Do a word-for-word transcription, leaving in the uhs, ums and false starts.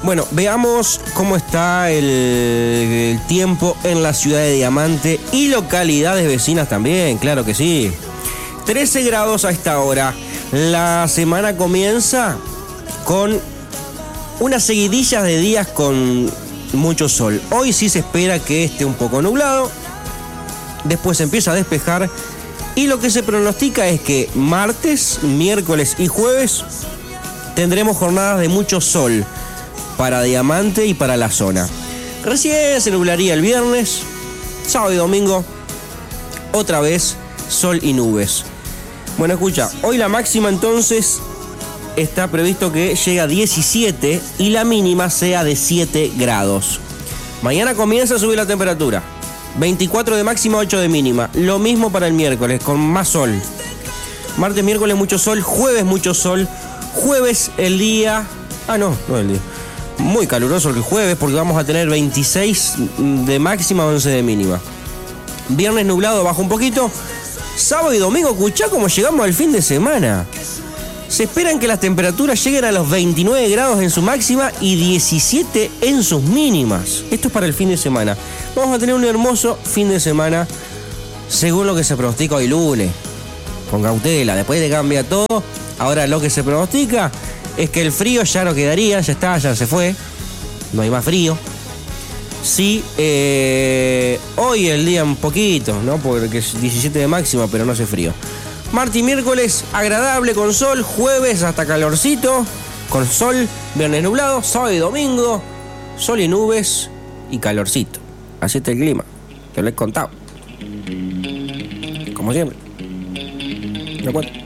Bueno, veamos cómo está el, el tiempo en la ciudad de Diamante y localidades vecinas también, claro que sí. trece grados a esta hora. La semana comienza con unas seguidillas de días con mucho sol. Hoy sí se espera que esté un poco nublado, después se empieza a despejar y lo que se pronostica es que martes, miércoles y jueves tendremos jornadas de mucho sol para Diamante y para la zona. Recién se nublaría el viernes, sábado y domingo, otra vez sol y nubes. Bueno, escucha, hoy la máxima entonces está previsto que llegue a diecisiete y la mínima sea de siete grados. Mañana comienza a subir la temperatura, veinticuatro de máxima, ocho de mínima. Lo mismo para el miércoles, con más sol. Martes, miércoles mucho sol, jueves mucho sol. Jueves el día... Ah, no, no el día. Muy caluroso el jueves porque vamos a tener veintiséis de máxima, once de mínima. Viernes nublado, baja un poquito. Sábado y domingo, escuchá cómo llegamos al fin de semana. Se esperan que las temperaturas lleguen a los veintinueve grados en su máxima y diecisiete en sus mínimas. Esto es para el fin de semana. Vamos a tener un hermoso fin de semana según lo que se pronostica hoy lunes. Con cautela, después de cambia todo. Ahora lo que se pronostica es que el frío ya no quedaría, ya está, ya se fue. No hay más frío. Sí, eh, hoy el día un poquito, ¿no? Porque es diecisiete de máxima, pero no hace frío. Martes y miércoles agradable con sol, jueves hasta calorcito, con sol, viernes nublado, sábado y domingo, sol y nubes y calorcito. Así está el clima, te lo he contado. Como siempre. ¿De acuerdo?